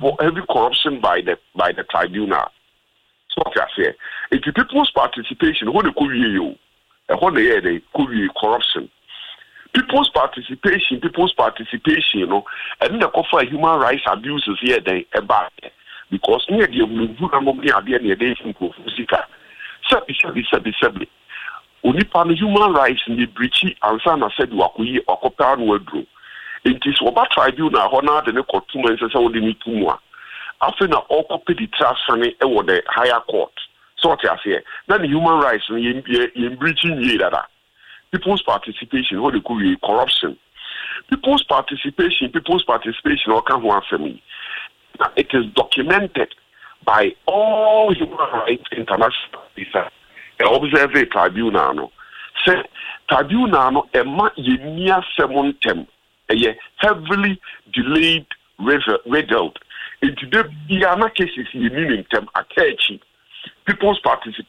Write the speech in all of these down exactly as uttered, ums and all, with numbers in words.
heavy corruption by the by the tribunal. So what I say, if the people's participation, what they could you, and what they they could be corruption. People's participation, people's participation, you know, and the offer human rights abuses here they about because near the who are not near the end day from Kofusika. Sabi sabi sabi sabi. Only pan human rights in the breach and sana said wakuyi or copper wardrobe. It is what tribunal honor the court two months as I would need two more. After now all copy the trust and the higher court. So what I say, then human rights in breaching ye that. People's participation, what they call corruption. People's participation, people's participation, or can one for me. It is documented by all human rights international observe tribunal. Say tribunal a ma yemia semontem a heavily delayed result. Into the Biana cases in meaning them a catchy. People's participation.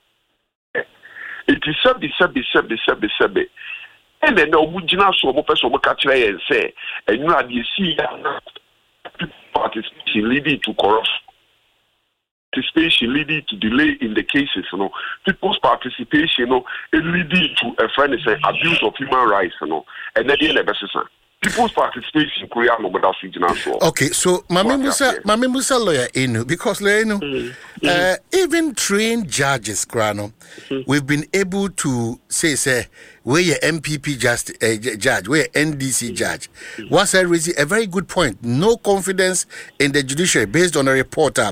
It is sabi sabi sabi sabi sabi. And then no mujina so mo person mo catch and say, and you are the see participation leading to corruption, participation leading to delay in the cases, you know, people's participation, you know, it leading to a friend say abuse of human rights, you know, and then the best people's participation Korea no better so. Okay, so Mami Musa, Mami Musa lawyer Inu, because lawyer Inu, mm-hmm. uh, even trained judges, Grano, mm-hmm. we've been able to say, say, we're your M P P just, uh, judge, we're N D C judge. Mm-hmm. Once I raised a very good point, no confidence in the judiciary based on a reporter.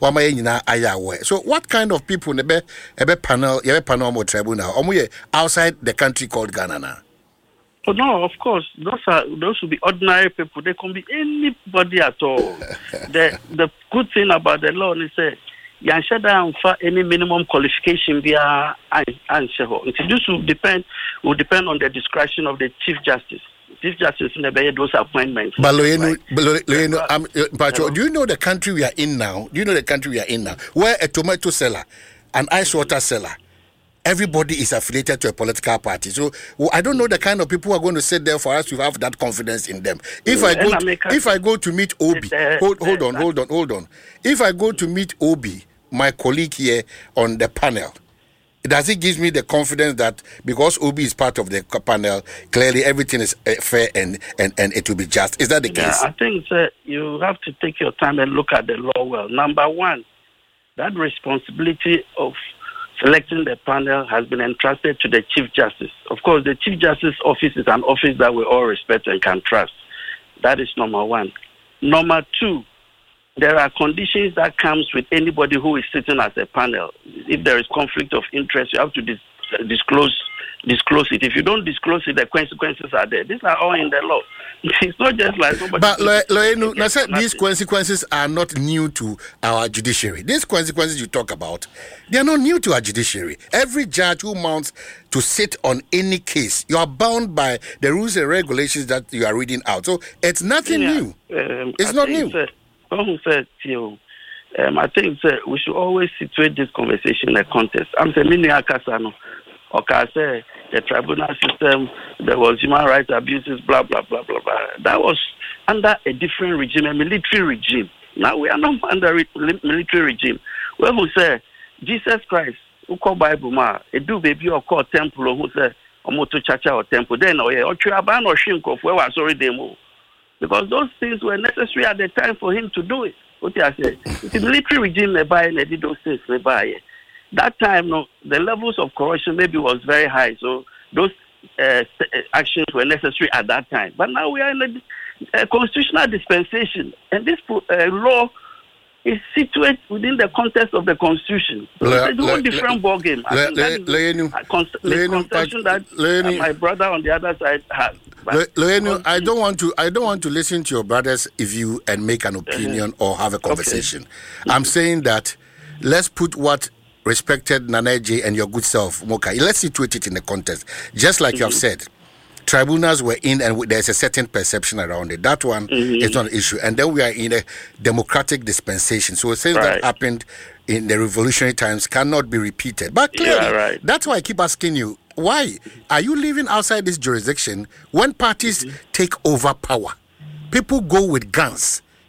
So, what kind of people, ebe ebe panel, ebe panel mo tribunal, or we outside the country called Ghana now? Oh, no, of course, those are those will be ordinary people. They can be anybody at all. the the good thing about the law is that you shouldn't for any minimum qualification via answer. This will depend will depend on the discretion of the Chief Justice. Chief Justice in the those appointments. But Loyeno, Loyeno, um, do you know the country we are in now? Do you know the country we are in now? Where a tomato seller, an ice water seller, everybody is affiliated to a political party. So well, I don't know the kind of people who are going to sit there for us to have that confidence in them. If I go, to, if I go to meet Obi, hold, hold on, hold on, hold on. If I go to meet Obi, my colleague here on the panel, does it give me the confidence that because Obi is part of the panel, clearly everything is uh, fair and, and, and it will be just? Is that the yeah, case? I think uh, you have to take your time and look at the law well. Number one, that responsibility of selecting the panel has been entrusted to the Chief Justice. Of course, the Chief Justice office is an office that we all respect and can trust. That is number one. Number two, there are conditions that comes with anybody who is sitting as a panel. If there is conflict of interest, you have to dis- disclose disclose it. If you don't disclose it, the consequences are there. These are all in the law. It's not just like somebody. But Loyeno, now said these consequences are not new to our judiciary. These consequences you talk about, they are not new to our judiciary. Every judge who mounts to sit on any case, you are bound by the rules and regulations that you are reading out. So it's nothing yeah. new. Um, it's I not new. Who said you? Um, I think uh, we should always situate this conversation in a context. I'm saying, Mini Akasano, okay, say the tribunal system, there was human rights abuses, blah blah blah blah blah. That was under a different regime, a military regime. Now we are not under a military regime. Well, who say Jesus Christ, who call Bible ma, a do baby or call temple, who say Omoto Chacha or temple, then oh yeah, or Traban or Shinko, where was already demo. Because those things were necessary at the time for him to do it. What I said, the military regime nearby and they did those things nearby. That time, no, the levels of corruption maybe was very high, so those uh, actions were necessary at that time. But now we are in a, a constitutional dispensation, and this uh, law is situated within the context of the Constitution. So le, it's a whole different le, ballgame. I le, think that le, is a const- le, constitution that uh, my brother on the other side has. Loyeno, I don't want to. I don't want to listen to your brother's view and make an opinion uh-huh. or have a conversation. Okay. I'm saying that let's put what respected Nanaje and your good self, Moka. Let's situate it in the context. Just like mm-hmm. you have said, tribunals were in, and there's a certain perception around it. That one mm-hmm. is not an issue. And then we are in a democratic dispensation. So things right. that happened in the revolutionary times cannot be repeated. But clearly, yeah, right. that's why I keep asking you. Why are you living outside this jurisdiction when parties mm-hmm. take over power? People go with guns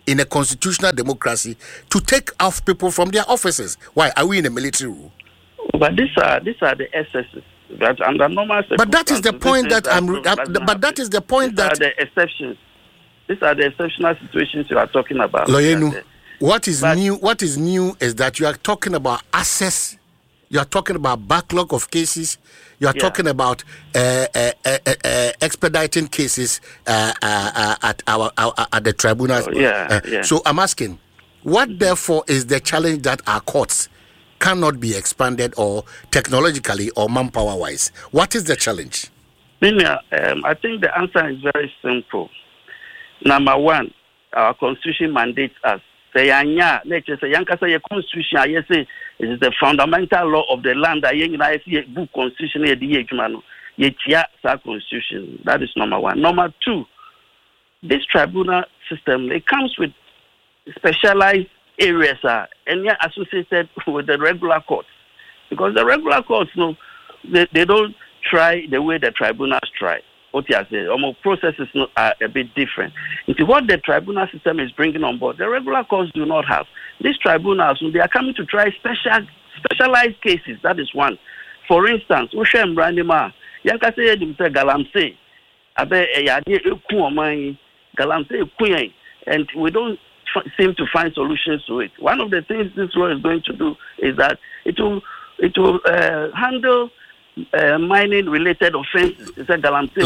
in a constitutional democracy to take off people from their offices? Why are we in a military rule? But these are these are the excesses. That under normal but that is the point that I'm. Uh, but that is the point these that are the exceptions. These are the exceptional situations you are talking about. Loyenu, what is but, new? What is new is that you are talking about access. You are talking about backlog of cases. You are yeah. talking about uh, uh, uh, uh, expediting cases uh, uh, uh, at our, our at the tribunals. Oh, yeah, uh, yeah. So I'm asking, what therefore is the challenge that our courts cannot be expanded or technologically or manpower wise? What is the challenge? Um, I think the answer is very simple. Number one, our constitution mandates us. Say, nature say, Yankasa, your constitution, I say, it is the fundamental law of the land. I see a book constitution, a D H man, yet, constitution. That is number one. Number two, this tribunal system, it comes with specialized areas are and yet associated with the regular courts, because the regular courts, no, they, they don't try the way the tribunals try. What you say, almost processes are a bit different. Into what the tribunal system is bringing on board, the regular courts do not have. These tribunals, they are coming to try special, specialized cases. That is one. For instance, Ushem Brandima, Yanka say Galamsey, Abe Yadi Ekuomai, Galamsey Queen, and we don't seem to find solutions to it. One of the things this law is going to do is that it will it will uh, handle uh, mining related offences. It's a Galamsey.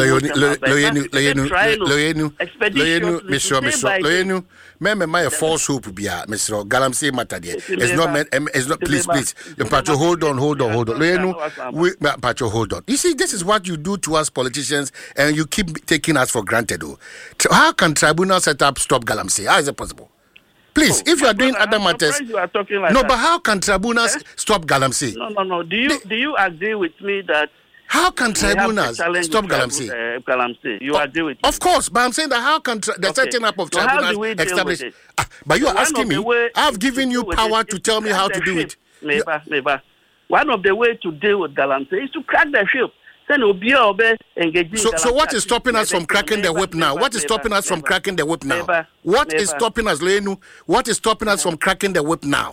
Loyenu, Loyenu, Mister Mister Loyenu, Meme my false hope bia, Mister Galamsey Matadi. It's not meant. It's not. Please, please, Pacho, hold on, hold on, hold on. Loyenu, we Pacho, hold on. You see, this is what you do to us politicians, and you keep taking us for granted. Oh, how can tribunal set up stop Galamsey? How is it possible? Please, oh, if you are doing other matters, you are talking like no, that. But how can tribunals eh? stop Galamsey? No, no, no. Do you they, do you agree with me that how can tribunals stop Galamsey? Uh, Galamsey, you oh, agree with me? Of course, but I'm saying that how can tra- the okay. setting up of so tribunals establish? Ah, but you are asking me. I've given you power to tell me how to do it. Never, never. One of the ways to deal with Galamsey is to crack the whip. So, so what is stopping us from cracking the whip now? What is stopping us from cracking the whip now? What is stopping us, Lenu? What is stopping us from cracking the whip now?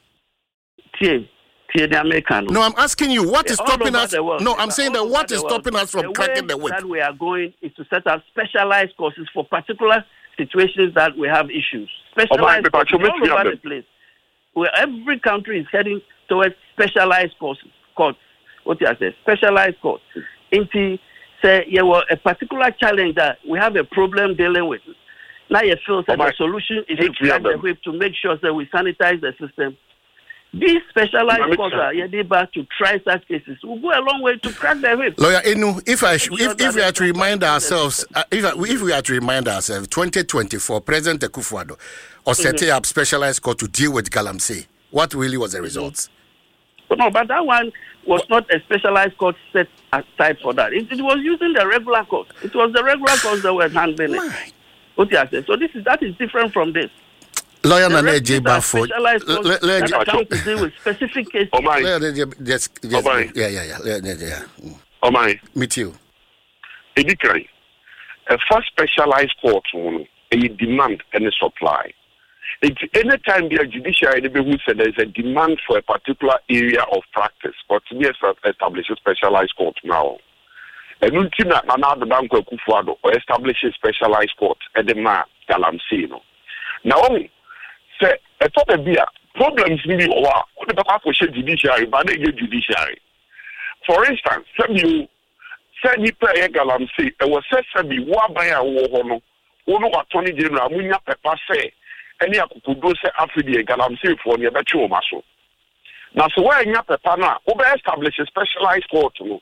No, I'm asking you, what is stopping us? No, I'm saying that what is stopping us from cracking the whip? That we are going is to set up specialized courses for particular situations that we have issuues. Specialized courses all over the place. Where every country is heading towards specialized courses, courts. What you say, specialized courts. Into say you were a particular challenge that we have a problem dealing with. Now you feel that the solution is to crack the whip to make sure that we sanitize the system. These specialized courts are back to try such cases. We'll go a long way to crack the whip. Lawyer Enu, if I sh- if, if we are to remind ourselves, uh, if I, if we are to remind ourselves, twenty twenty-four, President Akufo-Addo or setting up specialized court to deal with Galamsey. What really was the results? No, but that one was not a specialized court set aside for that. It, it was using the regular court. It was the regular courts that were handling it. What you say? So this is that is different from this. Lawyer Nana J. Bafo. Specialized courts that come to deal with specific cases. Oh my. Yes, yes, oh my. Yeah, yeah, yeah, yeah, yeah. Oh my. Me too. Edikai, a first specialized court, a demand and a supply. It's anytime the judiciary who said there is a demand for a particular area of practice, but we establish a specialized court now. And until now, the bank of Akufo-Addo or establish a specialized court at the Ma Galamsey. Now, say a top of beer problems in the or what the Papa judiciary, but they get judiciary. For instance, some you said you pay a Galamsey, and was said to be one by a war, one attorney general, Munya Peppa say. Any akukudo se afidi Galamsey for near becho maso. Now so where nya papa na we establish a specialized court no.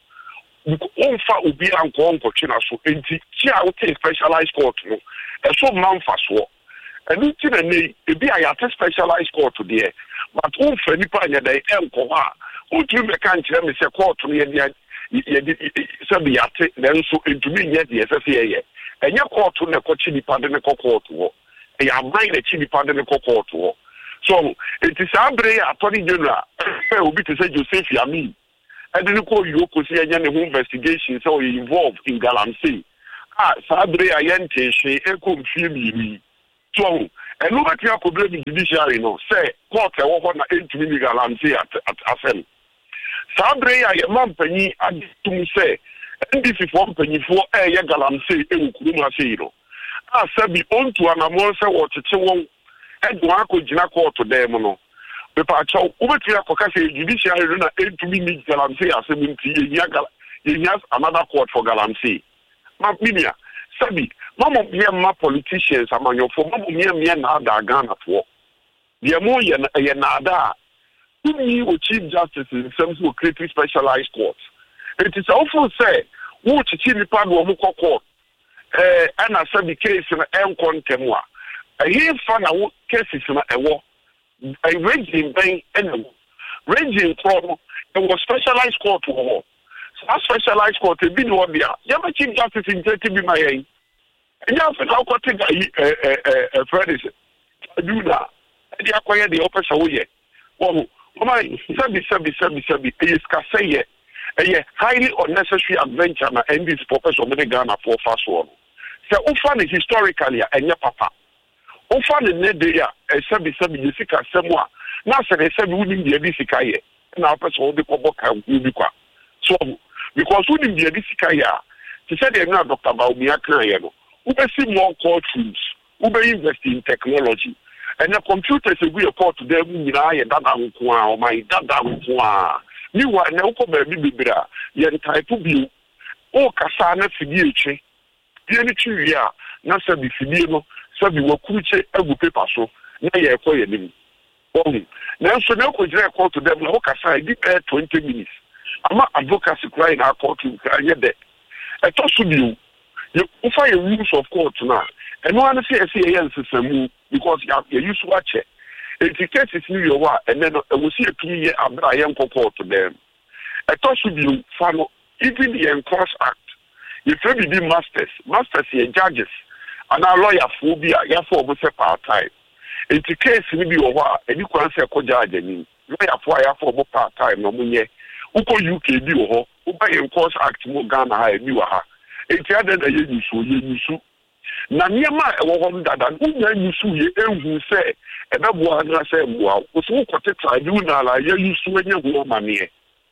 Umfa ubi anko onko china so enti chia we specialized court no. E so manfa so. Enu ti na nei e bi ayate specialized court there. But umfa nipa nya dai enko ha. Utu me kan kire me se court no ye ye se bi yate then so entumi nya de se se ye. Enya court na ko chi nipa de ne ko court wo. They are buying a chili pound in the court. So it is a brave attorney general will be to say Joseph Yami. And then call you to see any investigation so involved in Galamsey. Ah, Sabre Ayente, she echo me. So And nobody can blame the judiciary, no. Say, court, I want to eight million and say at Assem. Sabre, I am a penny, and to me say, and this is one penny for a galam say, and Kuma say, no. I said, be on to an amonsa or to Chewon, and Marco Jinaco to them, no. The Pacho, Ubetia Cocasi, judiciary, and eight million galamsey, assembling he has another court for galamsey. Minia, Sabi, Mamma Mia politicians among your former Mia Mia Nada Ghana for the Amoyan Yanada, who knew Chief Justice in some who created specialized courts. It is often said, who to Chili Pado Muko court, eh, and I said the case in Elcon Kemwa. I hear fun cases in a war, a raging bang and raging problem, and was specialized court for war. So a specialized court, a bit more there. You have a Chief Justice in thirty be my aim. And you have to how could take a Freddy do that. And you acquire the office away. Oh, my, Sabi, Sabi, Sabi, Sabi, is Cassay, a highly unnecessary adventure, and this professor of Ghana for fast one. So, often historically, and your papa. Often in Nedia, a Sabi, Sabi, Jessica, Samoa. Now, said I said, we wouldn't be a Bissicaya, and our person will be Koboka, so, because we didn't be a Bissicaya, he said, they're not Doctor Baumia Crayano. We see more courtrooms, we invest in technology. And the computers will report to them, you know, that or my dada. Meanwhile, now come baby, yen type of view. Oh, Cassana Fidici, the only two year, not Sabi Fidino, Sabi Wakuche, every paper so, now you're quiet. Now, so now could you call to them, no, Cassa, did air twenty minutes. I'm not advocacy crying our courtroom, and yet that. I told you. You find a rules of court now. And one say a C A N system because you have you used to watch it. If the case is New York, and then we see a three year Abraham court to them. I thought should be follow even the Encourage Act. If you be masters, masters here judges, and our lawyer phobia, therefore we say part time. If the case will be over, and you can say a judge and lawyer for for part time, no money. Uko U K B or Uba Encourage Act more Ghana, you are. It's other than you so you so. Nanyama, a woman that I wouldn't use you, who say, and I want to say, wow, what's what I do now? I use when you go money.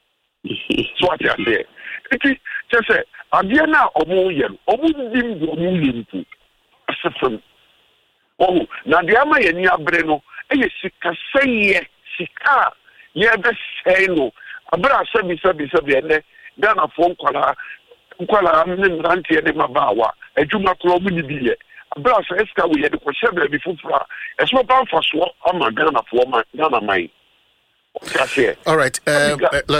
So what I say, it is just say, Adiana or Moyan, or wouldn't be moving to. Oh, Nadiama and Yabreno, a sika say, sika, yeah, that's say no. Abra sabi sabi sabi, and then a phone call. Kuala amen ranti ede mabawa ejuma krobu ni biye abra so eska we yede ko shebe bi fufura eso pa faso ama Ghana fo ma Ghana mai. All right, um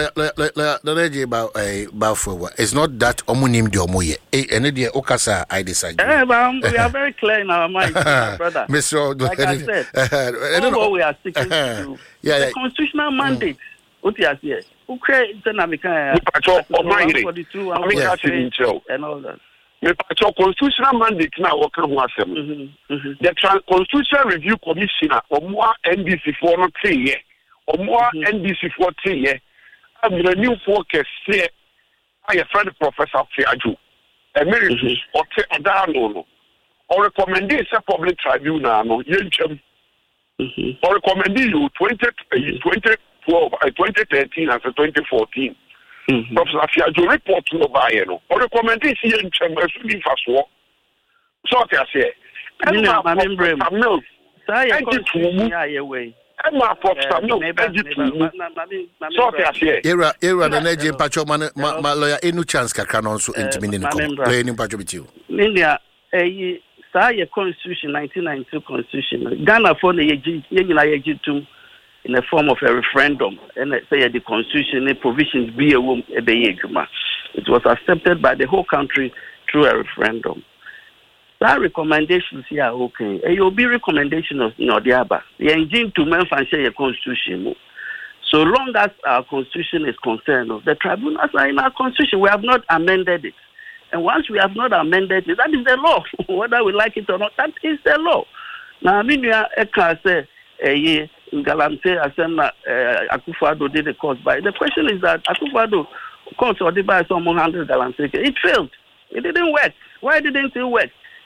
the about a Balfour. It's not that omunim de omoye ene de okasa I decide. Eh we are very clear in our mind, brother. Mister Like I said, uh, we are sticking to yeah, the yeah. constitutional mandate. What you are here? Okay, then I became forty-two and all that. The constitutional mandate now will come once. The Constitutional Review Commissioner or more N D C for not three years or more N D C for three years. I'm the new focus here. I have friend Professor Fiaju, emeritus or Adano, or recommendation public tribunal, no, Yenchem, or recommend you twenty twenty. twenty thirteen and twenty fourteen. Mm-hmm. Professor Fiaju report to Bayano or recommendation in Chambers in Faso. So I say, I'm not a member of Samuel. Thank you to way. I'm not a Samuel. Thank you to So I say, Era, Era, the Neji Pacho, my lawyer, any chance can also intimidate playing Pacho with you. India, a Saya Constitution, nineteen ninety-two Constitution. Ghana for the Yaji in the form of a referendum, and say the constitution the provisions be a womb a bayegma. It was accepted by the whole country through a referendum. That recommendations here okay. And you'll be recommendation of Nodiaba. The engine to mention a constitution. So long as our constitution is concerned, the tribunals are in our constitution. We have not amended it. And once we have not amended it, that is the law. Whether we like it or not, that is the law. Now I mean I can say a year Galante Asena Akufo-Addo did the course by. The question is that Akufo-Addo course or did by some one hundred Galante. It failed. It didn't work. Why didn't it work?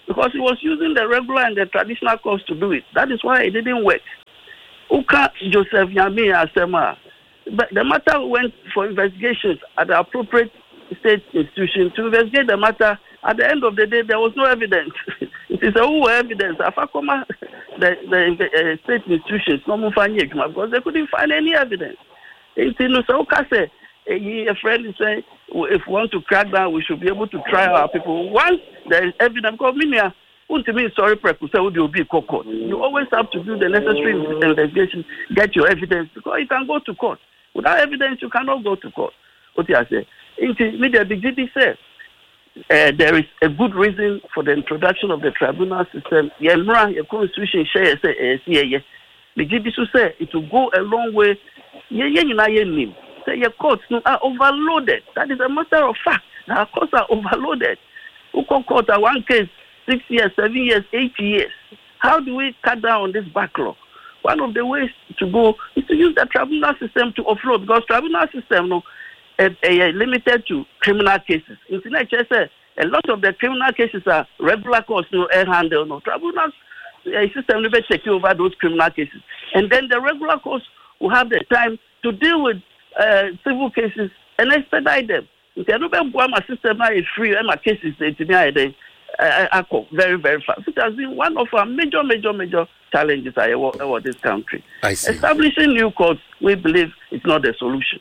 because he was using the regular and the traditional courts to do it. That is why it didn't work. Uka Joseph Yami Asema. But the matter went for investigations at the appropriate state institution to investigate the matter. At the end of the day, there was no evidence. It is a who evidence. Afakoma, the, the uh, state institutions, no because they couldn't find any evidence. So Uka said, a friend is saying, if we want to crack down, we should be able to try our people. Once there is evidence, because Minia, sorry, you always have to do the necessary investigation, get your evidence, because you can go to court. Without evidence, you cannot go to court. What I say, Media Big G D says uh, there is a good reason for the introduction of the tribunal system. Yemra, your constitution share say, yeah, the G D say it will go a long way. Yeah, yeah, you say your courts are overloaded. That is a matter of fact. Our courts are overloaded. Who can court at one case six years, seven years, eight years? How do we cut down on this backlog? One of the ways to go is to use the tribunal system to offload, because tribunal system no uh, uh, limited to criminal cases. In Sinai, a lot of the criminal cases are regular courts, no air handle, no tribunal uh, system never take over those criminal cases, and then the regular courts will have the time to deal with uh, civil cases and expedite them. If you don't my system now is free, and my cases they I very, very fast. It has been one of our major, major, major challenges over this country. I see. Establishing new courts, we believe, is not the solution.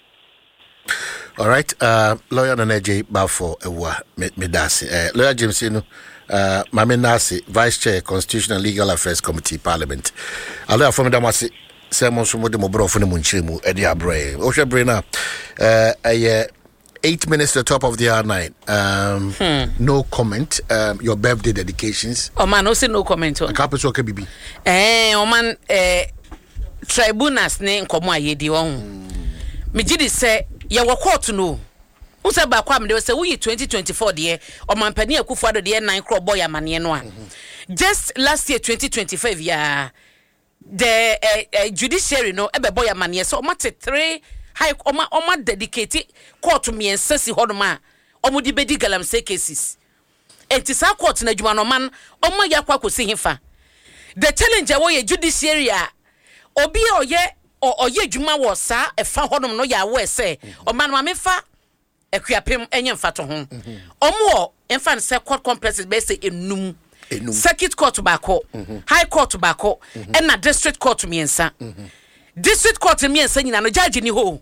All right. Uh, Lawyer Naneje Bafo Ewa Medasi. Uh, Lawyer James Inu, uh, Mame Nasi, Vice Chair, Constitutional and Legal Affairs Committee, Parliament. Lawyer from Damasi, Sermon Sumo de Mobro from the Munchimu, Eddie Abre. Osha Brena, uh, a Eight minutes to the top of the hour nine. Um, hmm. No comment. Um, your birthday dedications. Oh man, no say no comment. A couple so B B. Eh, oh man, eh, tribunals ne nkomo ayedi won. Me gidi say ye wo court no. Who say ba kwam dey say we twenty twenty-four dey o man pani akufo ado dey nine crop boy amane no a. Just last year twenty twenty-five ya the uh, uh, judiciary no ebe boy amane so o mate three high oma oma dedicated court me and sesi hodoma omo di bedi galamsey cases enti sa court na djuma no man oma yakwa kosi hifa the challenge wo ye judiciary a obi oye oye djuma wo sa e fa hodom no ya wo ese o man ma mefa ekuapem enye mfa to ho omo emfa se court complexes be say enum circuit court bako high court bako and na district court miensa district court miensa nyina no judge ni ho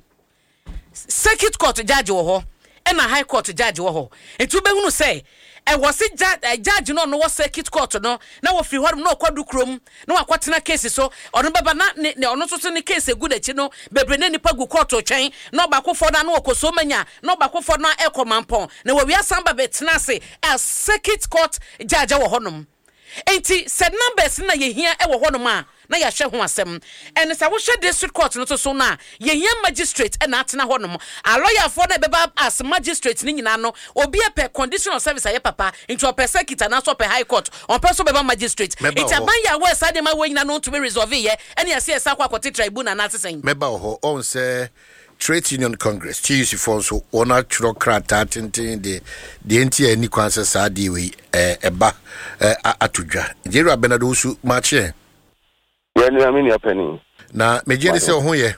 circuit court judge wo ho and a high court judge wo ho etu be hunu say e was judge judge no no circuit court no na wo free hodum no kwadu krom na wakwatena case so ono baba na ne ono so ne case egu da chi no bebre na nipa gu court twen na obakofo na na okoso manya na obakofo na ekomampon na we wi asamba betena se a circuit court judge wo honum enti said numbers na ye hia e wo honum a na ya hwe ho asem en sa wo hwe district court no to so na ye hia magistrate e na atena honum a lawyer for na beba as magistrate ni nyina no obi e per conditional service aye papa into per circuit na so per high court on person beba magistrate it aban ya we sa de ma we nyina no to be resolve ye en ya se esa kwa kote tribunal na atesen meba ho on say Trade Union Congress T U C for so ona chro krata tintin de de enti ani kwanse sa de we eh eba atudwa Jerry Benado su mache when I mean your penny na mejere se ho ye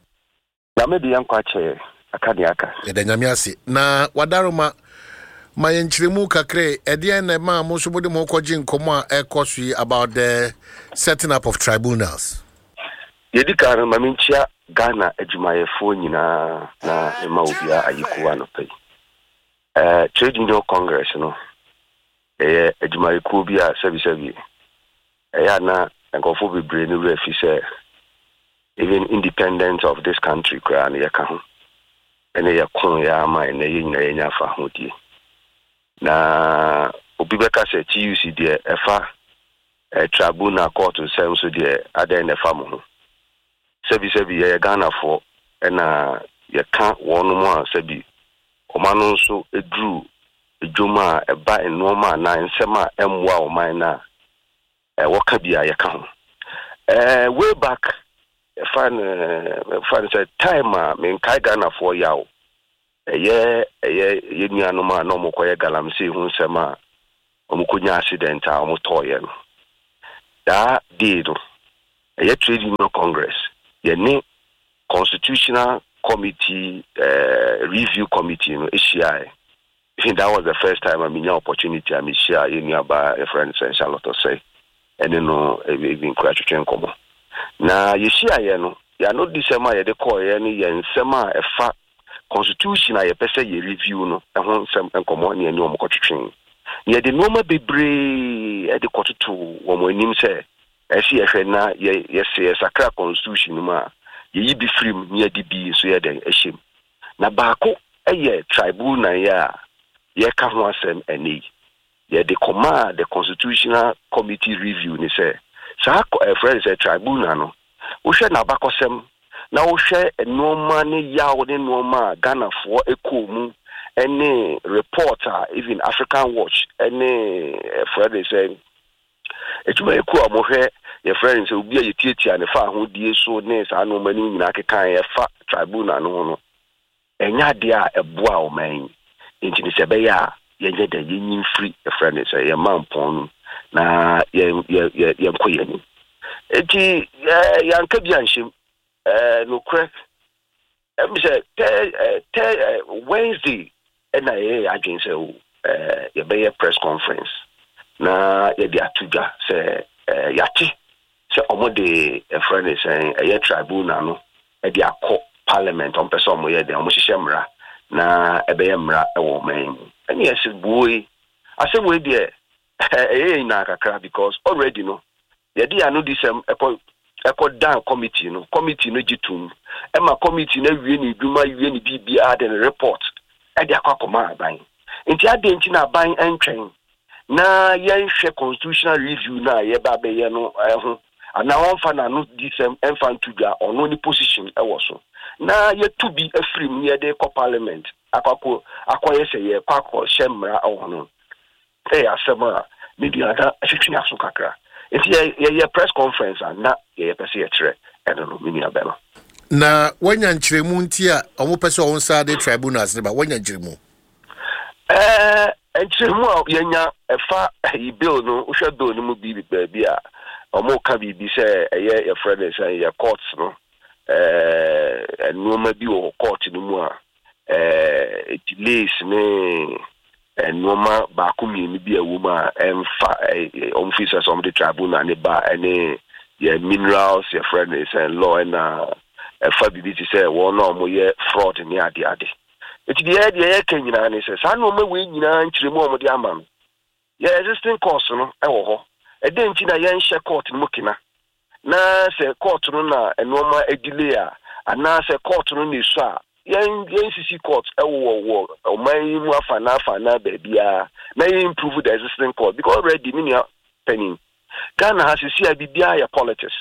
na me de yankwa che akade aka e da nyame ase na wadaroma mayenchiremu kakre ede na ma mo so bode mo kwaji nkomo a ekosu about the setting up of tribunals yedi kan ma menchia Ghana adwumayefo nyina na ema obia ayikuwa no pay eh Trade Union Congress no eh adwumayeko bi a sabi sabi eh na nkofo bebre no refi say even independent of this country kra na yaka ho ene yakon ya ama ene nyina yenya fa hodie na obi beka say T U C de efa eh tribunal court sem so de adan na fa mo ho sebi sebi ya Ghana for na ya ka wonu mu a sebi omanu nso edru ejuma eba enoma na nsema emwa oman na e woka bia ya ka ho eh way back fan fan say time a me kai Ghana for yawo eye eye ye nuanu ma no mokoye galamsey hu nsema omukonya accident a omutoye no that day no a trade union congress ye ne constitutional committee uh, review committee no issue. I think that was the first time I mean opportunity I mean share any about a friend and Charlotte say and you know even crash train come. Now you share you know you are not this sema you de call any yen sema a fa constitution I pese ye review no e ho sem enkomo ne any omo kotwetwen. Ye de no ma bebre e de kototo wo mo anim say e se ye hwe na ye ye se sakra constitution ma ye yi bi free ne de bi so ye den ehim. Na baako eye tribunal ya ye ka ho asem eni ye de command the constitutional committee review ni say sa a friend say tribunal no wo hwe na bakosem na wo hwe enoma ne yawo ne noma Ghana for ekomu any reporter even African Watch any friend say etuma eku amo hwe ye friend say obi ye tietia ne fa ho die so ne sa no mani nyina kekan ye fa tribunal no no enya de a eboa o man nti ne se be ya ye nye da yin free a friend say ye man pon na ye ye ye nkoye ni enti ya nka bi anhim eh no kre em say te Wednesday and I again say eh ye be press conference na ye di atuga say yati say omo de a friend say e tribunal no e di akọ parliament on person mo ye de omo hihye mra na ebe ye mra e wo man any yes boy asem we de eh na kakra because already no ye dey anu this um eco eco down committee no committee no gitum e ma committee na wie ni duma wie ni bibia de report e dey akoma aban nti ade nti na aban entwen na ye hwe constitutional review na ye ba be ye no ehun ana won fa na no this um enfant tuga ono ni position e wo so na ye to be a free near the parliament akako akoye say ye kwakọ shemra ahono eh asema media da ahwehwe aso kakra enti ye ye press conference na ye pese ye kire eno no media bema na wanya nkyeremu nti a omo pese o nsa de tribunals ne ba wanya nkyeremu eh nkyeremu a yenya efa yi bill no uhwe bill no mu bi bi a omo ka bi bi say ye ye friend say ye courts no eh enoma bi o court no mu a eh delays ne enoma ba kumi ni bi awu ma emfa officers of the tribunal ne ba ene ye minerals your friend is and law and uh fa bi bi say one no mo ye fraud ni ade ade it the idea ye kan nyina ne say sa no ma we nyina nkyiremu o mo de amam ye existing course no e wo ho e de nti na ye nhye court no kina na se court no na enoma edile a ana se court no ni so a yen yen sisi court e wo wo o man mu afa na afa na ba bia na yen improve the existing court because already many penny Ghana has sisi a bibia ya politics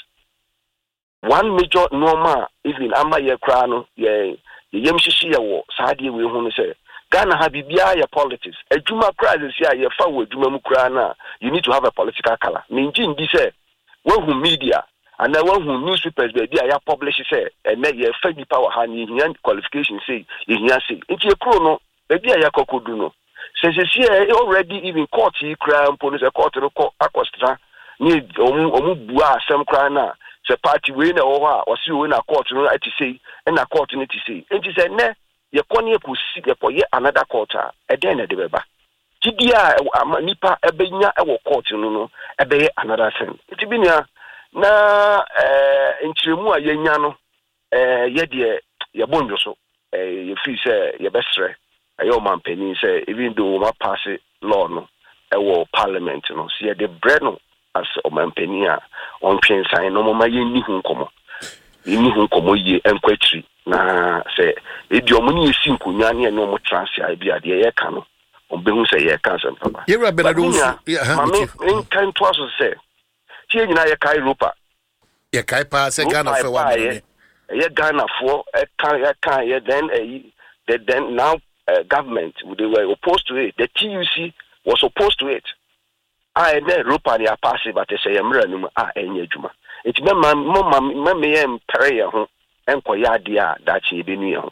one major normal even ama ye kra no ye yem shishi ye wo saade we hu no say Ghana ha bibia ya politics adwuma kra sisi a ye fa wo adwuma mu kra na you need to have a political color ninji ndi say we hu media and I want who newspapers be there ya publish say and na ye fa nipa wa ha ni hian qualification say ye hian say nti e kro no be there ya kokodu no say say see already even court yi kra mpo no say court no akostra ni omu omu bua asem kra na say party we na wo ha o si we na court no ati say and na court no ti say nti say ne ye kone ku si ye ko ye another court a e den na de beba tidia nipa ebenya e wo court no no e be another thing nti bi nia na eh nkyiremu a yenya no eh ye de ye bonjo so eh ye fi say ye besre ayo man pani say even though ma pass law no e wo parliament no so ye de bre no as o man pani a on twen sign no ma ye ni hu komo ni hu komo ye enkwatri na say e di omo ni esi nkonya ne no mo transfer bi ade ye ka no on be hu say ye kan sem papa ye rabela do yeah ma me in kan to aso say tie nyina ye kai Europa ye kai pa se Ghana for one minute ye Ghana for e kan ye kan ye then the then now uh, government they were opposed to it the T U C was opposed to it I then Europa ni passive but say emra no a enye adwuma it me ma me me em pere ye ho enkoya ade a da chi be nu ye ho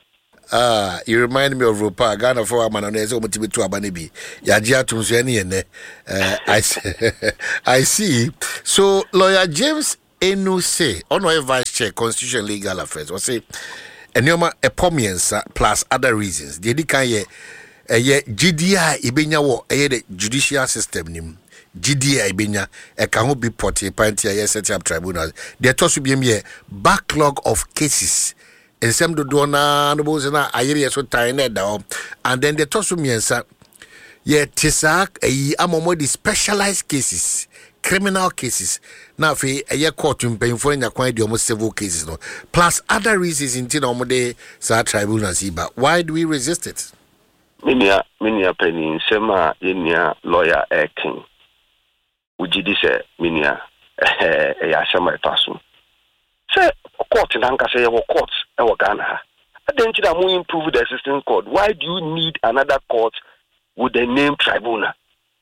Ah, you remind me of Rupa Ghana for a man on his own to be to Abanibi. Yajia to Sueni. I see. I see. So, lawyer James Enu say, Honorary Vice Chair, Constitution Legal Affairs, was say, and Yoma Epomians plus other reasons. The Edikaye, a G D I Ibenya wo, a the judicial system nim. G D I Ibenya, a can be potty, pantia, set up tribunals. There to be a backlog of cases. And some do na no boys na ayere so tiny down, and then the toss me and say, yeah, Tisak, a amomo the specialized cases, criminal cases. Now, for a year court in paying for the almost several cases, no, plus other reasons in Tinomode, Sa tribunal. But why do we resist it? Minia, Minia Penny, Sema, Inia, lawyer, a king. Would you say, Minia, a Yashama Tasu? Say, court in Anka say, our courts, our Ghana. I don't think we improve the existing court. Why do you need another court with the name tribunal?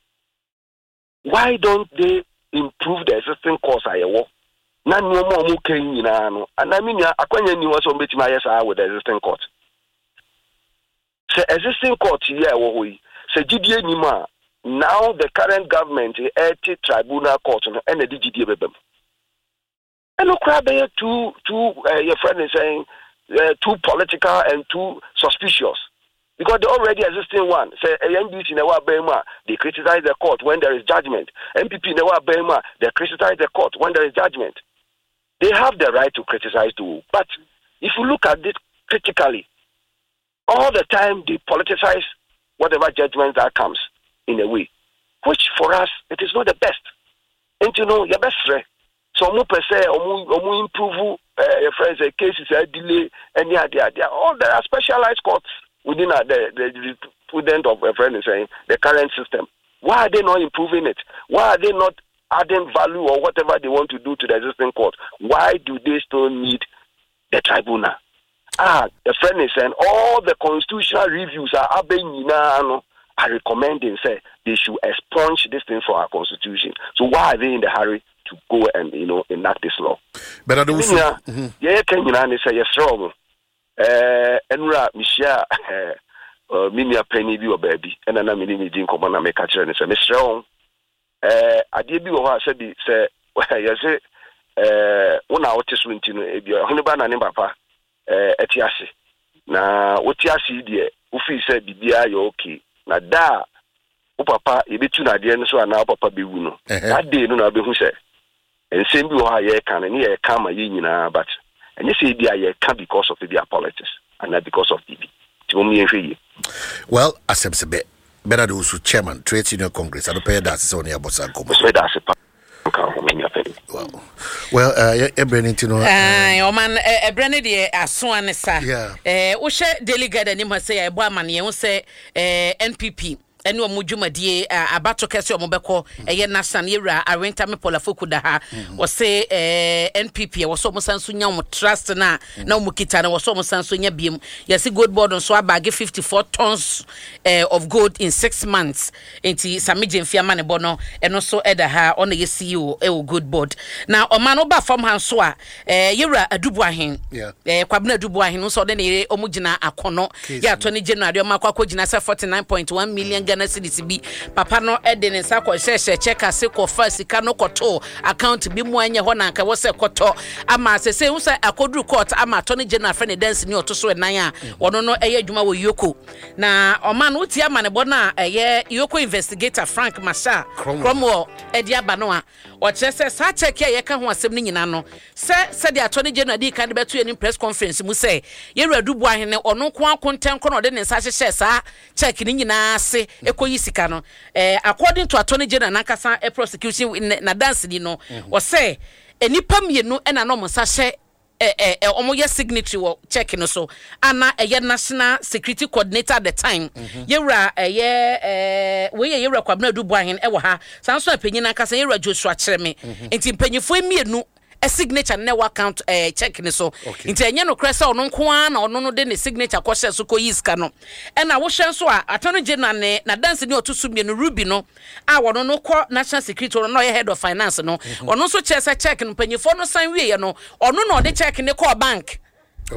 Why don't they improve the existing courts? I walk. None no more muking, you know, and I mean, I can't you also meet my yes with the existing court. Say, existing court here, we say, G D A Nima. Now the current government, the tribunal court, and the G D A. And no crab two, two, uh, your friend is saying, uh, too political and too suspicious. Because the already existing one, say, N D C in our Burma, they criticize the court when there is judgment. N P P in our Burma, they criticize the court when there is judgment. They have the right to criticize too. But if you look at this critically, all the time they politicize whatever judgment that comes in a way, which for us, it is not the best. And you know, your best friend. So, mu per se, omu improve your friends' cases, delay, any idea. All there are specialized courts within uh, the the prudent of a friend is saying the current system. Why are they not improving it? Why are they not adding value or whatever they want to do to the existing court? Why do they still need the tribunal? Ah, the friend is saying all the constitutional reviews are are recommending say they should expunge this thing from our constitution. So why are they in the hurry to go and, you know, enact this law? But I don't see. Yeah, can you say yes, strong? Uh, Enra, Michelle, uh, Minia Penny, or baby, and then I'm in the common and make a challenge. Mister Strong, uh, I did be what I said, say, yes, uh, one hour to swing to a hundred and papa, uh, Etiasi. Now, what Tiasi, dear, Ufi said, Bibia, you okay. Now, da, O papa, you be two Nadian, so now papa be uno. That day, no, be who said. And same you are here can and here come a union, but and you see the can because of the politics and not because of T V. Well, as a bit better those who chairman, trade union congress, I don't pay that on your boss. Well, well, uh, yeah, Brennan, you know, uh, man, a Brennan, a swan, sir. Yeah, eh, Usha delegate and him say a boyman, you say, eh, N P P. Enu omujuma die abato kese omobeko eye nasan yewra arenta me polafoku da ha wo se N P P wo so musanso nya mo trust na na omukita na wo so musanso nya biem yesi gold board on so abage fifty-four tons uh, of gold in six months enti samije mfiama ne bono eno so eda ha on ye C E O e o gold board na omano ba fam han so a yewra adubu ahen eh kwabna adubu ahen so de ne omugina akono ya to ne January omakwa kogina se forty-nine point one million Ghana cedis bi papa no ede ne sa ko hwehwe check ase ko fa sika no koto account bi mu anya ho na nka wo se koto ama se se hu se akodru court ama to ne General friend dance ni otoso enan a wono no eye adwuma wo Yoko na oma no ti ama ne bo na eye Yoko investigator Frank Masha Cromwell edi aba no a o che se sa check ye ka ho asem ni nyina no se se de ato ne General di kan beto ye press conference mu se ye radubu ahene ono ko akonten ko no de ne sa hyehyɛ sa check ni nyina ase ekoyi sika no eh according to Attorney General Nankasa a prosecution na dance ni no o say enipa mienu na no mo sa hye eh eh omo ye signatory wo check no so ana eh national security coordinator at the time yewra eh eh we ye yewra kwabna dubu ahen e wo ha sanso apanyin Nankasa yewra Joshua Kyereme enti mpanyifo mienu a signature never account eh check ni so nti enye no kresa ono nko a na ono no de ne signature ko hye so ko yiska no e na wo hye so a Attorney General ne na dance ni otusu mie no Ruby no a wono no ko national security no head of finance no ono so chese check no panyifo no san wie no ono no de check ne ko bank. Okay.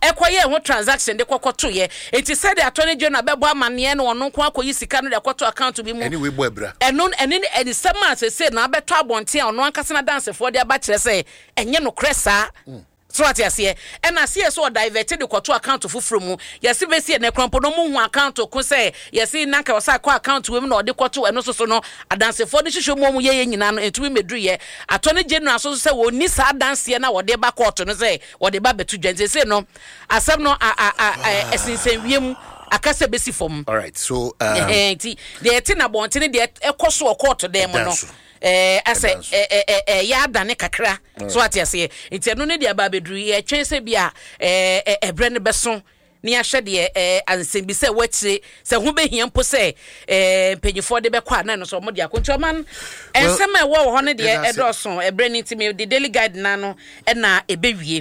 ekoye ho transaction de kokoto ye enti said the attorney general bebo amane no ono nko akoyi sika no de koto account bi mu anyway bo ebra eno ene ene sama se se na abeto abonte ono ankase na dance for de aba kire se enye no kresa so what you say and I see so diverted the koto account fufuru mu yesi be see na krampo no mu hu account ko say yesi na ka wasa ko account we mu na de koto eno so so no adanse for de hwehwe mu mu ye ye nyina no entumi medru ye attorney general so say wo ni sa adanse na wo de ba court no say wo de ba betu dwanze say no asem no a a esinsen wiem akase besi fom. All right, so um eh ti de ti na bontene de ekoso court dem no eh ase eh eh eh ya dane kakra so atiase enti eno ne dia ba bedru ye twense bia eh ebre ne beso ni ahwe de eh ansem bi se wachi se ho behia mpo se eh penyifo de bekwa na no so mo dia kontu man ensem e wo ho ne de edoso ebre ni ntime the daily guide na no e na ebewie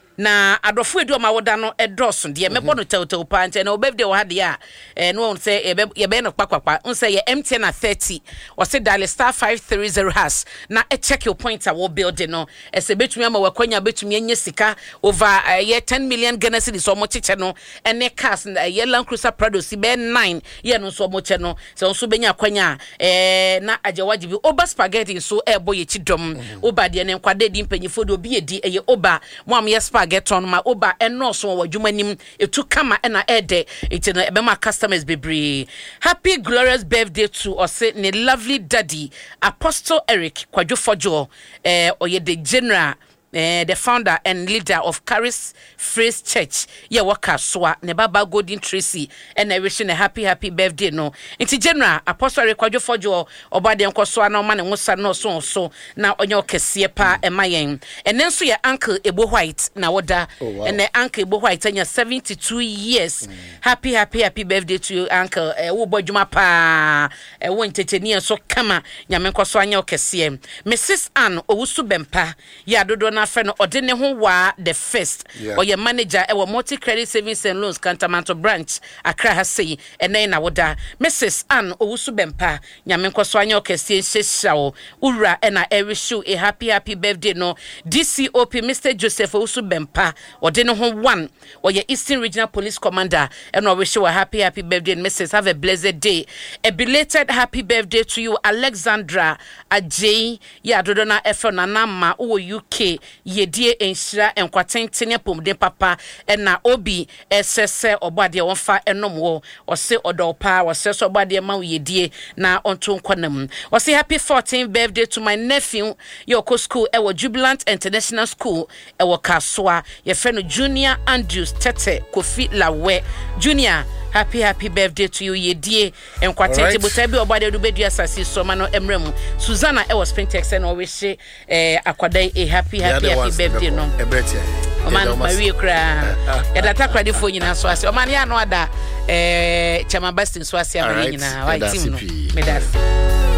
na adofo edu ma woda no edoso de mebo no tewtew pa nte na obebde wo hade a eh no won say ye be no kpakpakpa un say ye M T N na thirty o say dial star five three zero hash na e check your point a wo build no e se betumi ama wakwanya betumi anya sika over uh, ye ten million Ghana cedis so mo cheche no ene cars na ye Land Cruiser Prado si be nine ye no so mo che no se so benya akwanya eh na ajewaji bi oba spaghetti so e boy ye chidom oba de ne nkwade di mpanyifo de obi edi eye oba mo am ye get on my oba and no so wadwumanim etu kama na ede iti na ebema customers bebre. Happy glorious birthday to us ne lovely daddy Apostle Eric Kwadwofojo eh oye the general Uh, the founder and leader of Caris Phrase Church, yeah, waka soa, ne baba Golden Tracy, and I wish a happy, happy birthday, no. Into general, Apostle Requajo for you, or by the uncle so no man and was no so so now on your Cassia and my aim. And then so your uncle Ebo White, now oda, and the uncle Ebo White, and you're seventy-two years. Mm. Happy, happy, happy birthday to you, uncle. A uh, boy Juma pa, a winter near so kama, Yamenko so on your Cassia. Missus Anne Owusu Bempa, ya do na friend odene ho wa the first yeah. Or your manager e multi credit savings and loans Cantamanto branch Accra ha sei ene na woda Missus Anne Owusu Bempa nyame nkoso anya okese hyehyao ura e na e wish you a happy happy birthday no D C O P Mister Joseph Owusu Bempa odene ho one or your Eastern Regional Police Commander and I wish you a happy happy birthday and Missus have a blessed day. A belated happy birthday to you Alexandra Ajay ya dodona efe na nama o U K yedie enhira enkwatentene pomde papa na obi esese obade wonfa enom wo ose odopa ose obade ma yedie na onto nkwanam ose happy fourteenth birthday to my nephew yoko school ewo Jubilant International School ewo Kasoa ye friend Junior Andrews Tete Kofi Lawe Junior. Happy happy birthday to you yedie enkwatente botabi obade do bedua sase so ma no emrem Susanna e was Sprintex and always say eh akwadai a happy happy happy birthday no ebetia o man Maria kra e data krade fo nyina so ase o man ya no ada eh chama bastin so ase am nyina wa team no me das